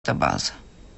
база?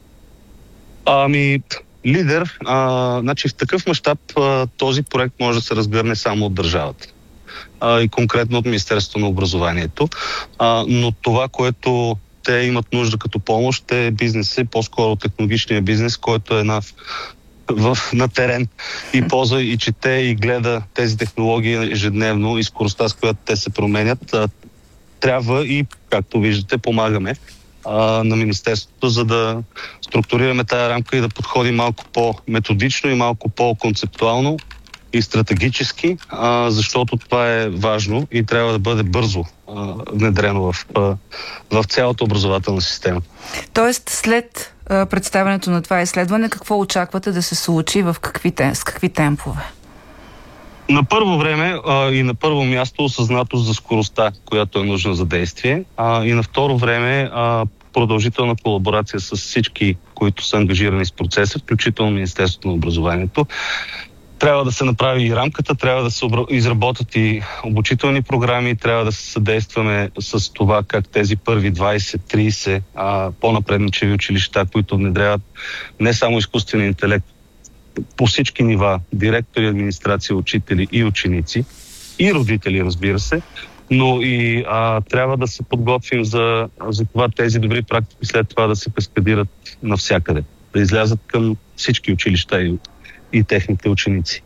Лидер, значи в такъв мащаб този проект може да се разгърне само от държавата. И конкретно от Министерството на образованието. Но това, което те имат нужда като помощ, е бизнес, по-скоро технологичния бизнес, който е на терен и ползва и чете и гледа тези технологии ежедневно и скоростта, с която те се променят. Трябва и, както виждате, помагаме на Министерството, за да структурираме тая рамка и да подходим малко по-методично и малко по-концептуално и стратегически, защото това е важно и трябва да бъде бързо внедрено в цялата образователна система. Тоест, след представянето на това изследване, какво очаквате да се случи, с какви темпове? На първо време и на първо място осъзнатост за скоростта, която е нужна за действие, и на второ време продължителна колаборация с всички, които са ангажирани с процеса, включително Министерството на образованието. Трябва да се направи и рамката, трябва да се изработят и обучителни програми, трябва да се съдействаме с това как тези първи 20-30 по-напредничеви училища, които внедряват не само изкуствен интелект по всички нива, директори, администрация, учители и ученици, и родители, разбира се, но и трябва да се подготвим за това тези добри практики след това да се каскадират навсякъде, да излязат към всички училища и техните ученици.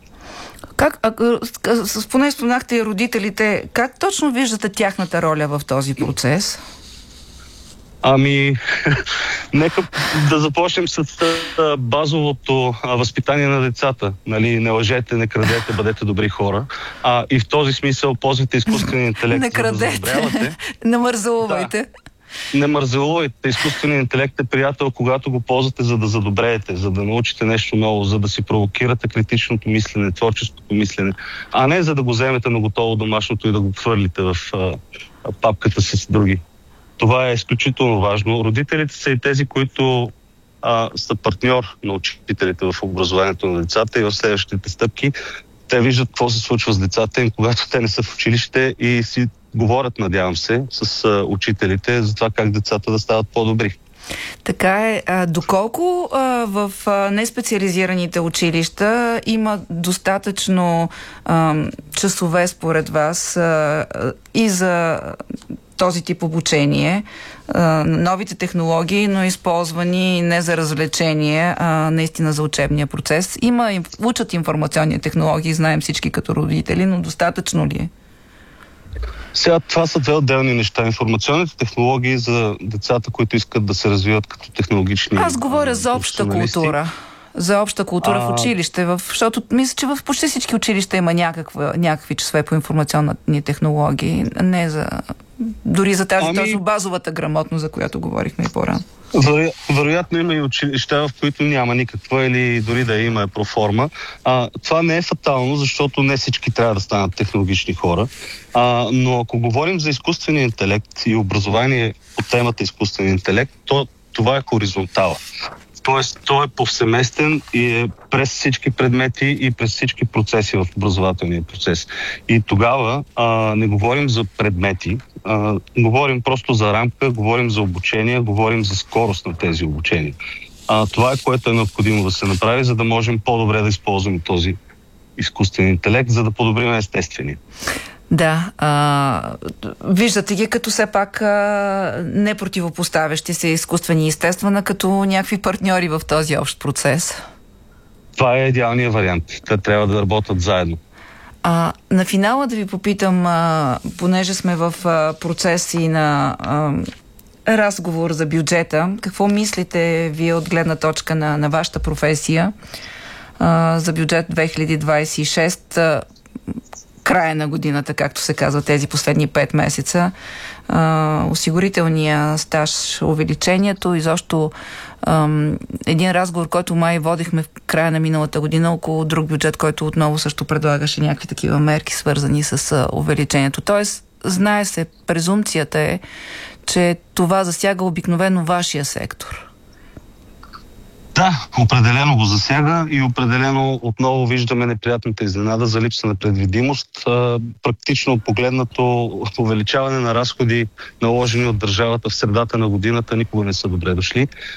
Поне спомнахте и родителите, как точно виждате тяхната роля в този процес? Нека да започнем с базовото възпитание на децата. Не лъжете, не крадете, бъдете добри хора. И в този смисъл ползвайте изкуствения интелект. Не крадете, не мързелувайте. Не мързелувайте. Изкуственият интелект е приятел, когато го ползвате, за да задобреете, за да научите нещо ново, за да си провокирате критичното мислене, творческото мислене, а не за да го вземете на готово домашното и да го хвърлите в папката с други. Това е изключително важно. Родителите са и тези, които са партньор на учителите в образованието на децата и в следващите стъпки. Те виждат какво се случва с децата им, когато те не са в училище и си говорят, надявам се, с учителите за това как децата да стават по-добри. Така е. Доколко в неспециализираните училища има достатъчно часове според вас и за този тип обучение, новите технологии, но използвани не за развлечение, а наистина за учебния процес? Учат информационни технологии, знаем всички като родители, но достатъчно ли е? Сега това са две отделни неща. Информационните технологии за децата, които искат да се развиват като технологични. Аз говоря за обща култура. За обща култура в училище, защото мисля, че в почти всички училища има някакви часове по информационни технологии, дори за тази точно базовата грамотност, за която говорихме и по-рано. Вероятно има и училища, в които няма никаква или дори да има проформа. Това не е фатално, защото не всички трябва да станат технологични хора. Но ако говорим за изкуствения интелект и образование по темата изкуствен интелект, то това е хоризонтала. Тоест, той е повсеместен и е през всички предмети и през всички процеси в образователния процес. И тогава не говорим за предмети, говорим просто за рамка, говорим за обучение, говорим за скорост на тези обучения. Това е което е необходимо да се направи, за да можем по-добре да използваме този изкуствен интелект, за да подобрим естествения. Да, виждате ги като все пак не противопоставящи се изкуствени и естествена, като някакви партньори в този общ процес. Това е идеалният вариант. Те трябва да работят заедно. На финала да ви попитам, понеже сме в процес и на разговор за бюджета, какво мислите вие от гледна точка на вашата професия за бюджет 2026, края на годината, както се казва, тези последни 5 месеца, осигурителния стаж, увеличението, изобщо един разговор, който май водихме в края на миналата година около друг бюджет, който отново също предлагаше някакви такива мерки, свързани с увеличението. Тоест, знае се, презумпцията е, че това засяга обикновено вашия сектор. Да, определено го засяга и определено отново виждаме неприятната изненада за липса на предвидимост. Практично погледнато увеличаване на разходи, наложени от държавата в средата на годината, никога не са добре дошли.